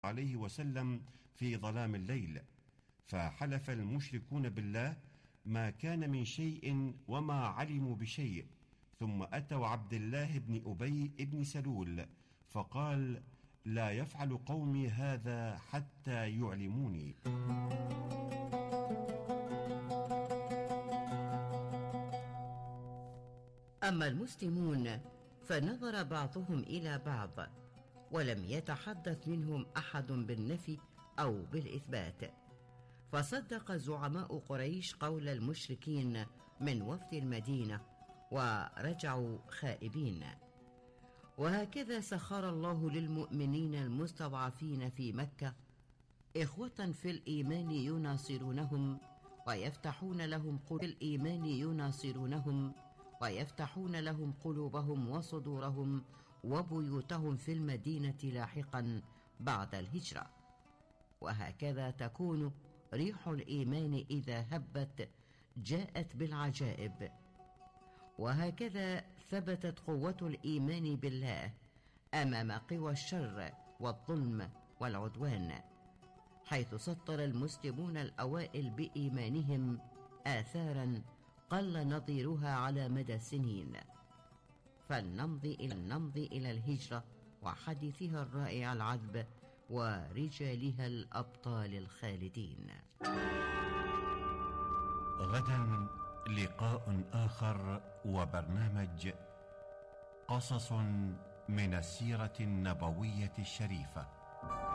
عليه وسلم في ظلام الليل، فحلف المشركون بالله ما كان من شيء وما علموا بشيء، ثم أتوا عبد الله بن أبي بن سلول فقال: لا يفعل قومي هذا حتى يعلموني. أما المسلمون فنظر بعضهم إلى بعض، ولم يتحدث منهم أحد بالنفي أو بالإثبات، فصدق زعماء قريش قول المشركين من وفد المدينة ورجعوا خائبين. وهكذا سخر الله للمؤمنين المستضعفين في مكة إخوة في الإيمان يناصرونهم ويفتحون لهم قلوبهم وصدورهم وبيوتهم في المدينة لاحقا بعد الهجرة. وهكذا تكون ريح الإيمان إذا هبت جاءت بالعجائب. وهكذا ثبتت قوة الإيمان بالله أمام قوى الشر والظلم والعدوان، حيث سطر المسلمون الأوائل بإيمانهم آثارا قل نظيرها على مدى السنين. فلنمضي إلى الهجرة وحديثها الرائع العذب ورجالها الأبطال الخالدين. غدا لقاء آخر وبرنامج قصص من السيرة النبوية الشريفة.